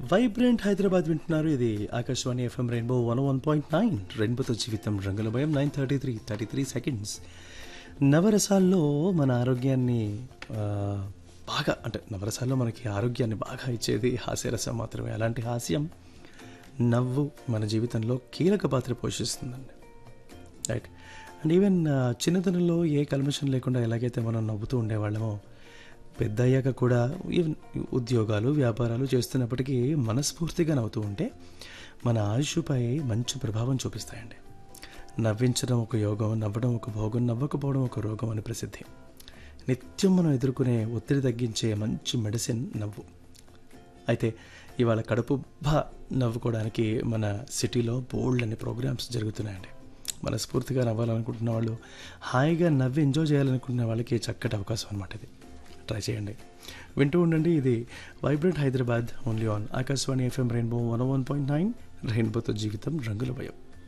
Vibrant Hyderabad వింటున్నారు. ఇది Akashvani FM rainbow 101.9 రెయిన్బోతో జీవితం రంగుల భయం 9:33 సెకండ్స్. నవరసాల్లో మన ఆరోగ్యాన్ని బాగా అంటే నవరసాల్లో మనకి ఆరోగ్యాన్ని బాగా ఇచ్చేది హాస్యరసం మాత్రమే. అలాంటి హాస్యం నవ్వు మన జీవితంలో కీలక పాత్ర పోషిస్తుందండి. రైట్. అండ్ ఈవెన్ చిన్నతనంలో ఏ కల్మషం లేకుండా ఎలాగైతే మనం నవ్వుతూ ఉండేవాళ్ళమో పెద్ద అయ్యాక కూడా ఈవెన్ ఉద్యోగాలు వ్యాపారాలు చేస్తున్నప్పటికీ మనస్ఫూర్తిగా నవ్వుతూ ఉంటే మన ఆయుష్పై మంచి ప్రభావం చూపిస్తాయండి. నవ్వించడం ఒక యోగం, నవ్వడం ఒక భోగం, నవ్వకపోవడం ఒక రోగం అని ప్రసిద్ధి. నిత్యం మనం ఎదుర్కొనే ఒత్తిడి తగ్గించే మంచి మెడిసిన్ నవ్వు. అయితే ఇవాళ కడుపుబ్బా నవ్వుకోవడానికి మన సిటీలో బోల్డ్ అనే ప్రోగ్రామ్స్ జరుగుతున్నాయండి. మనస్ఫూర్తిగా నవ్వాలనుకుంటున్న వాళ్ళు, హాయిగా నవ్వి ఎంజాయ్ చేయాలనుకుంటున్న వాళ్ళకి చక్కటి అవకాశం అనమాట ఇది. ట్రై చేయండి, వింటూ ఉండండి. ఇది vibrant Hyderabad only on Akashvani FM rainbow 101.9 రెయిన్బోతో జీవితం రంగుల భయం.